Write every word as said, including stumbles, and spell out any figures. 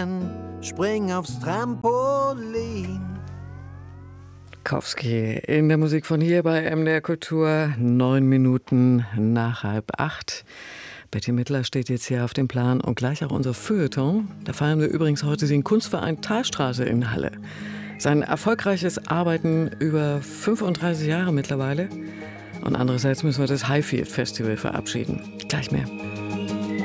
Fan, spring aufs Trampolin. Kowski in der Musik von hier bei M D R Kultur, neun Minuten nach halb acht. Betty Midler steht jetzt hier auf dem Plan und gleich auch unser Feuilleton. Da feiern wir übrigens heute den Kunstverein Talstraße in Halle. Sein erfolgreiches Arbeiten über fünfunddreißig Jahre mittlerweile. Und andererseits müssen wir das Highfield Festival verabschieden. Gleich mehr.